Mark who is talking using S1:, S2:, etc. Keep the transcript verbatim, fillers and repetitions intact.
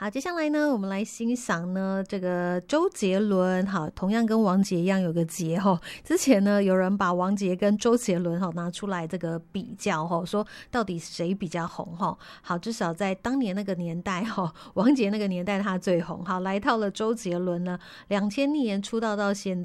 S1: 好，接下来呢，我们来欣赏呢这个周杰伦，好，同样跟王杰一样有个杰哈。之前呢，有人把王杰跟周杰伦哈拿出来这个比较哈，说到底谁比较红哈？好，至少在当年那个年代哈，王杰那个年代他最红。好，来到了周杰伦呢，两千年出道到现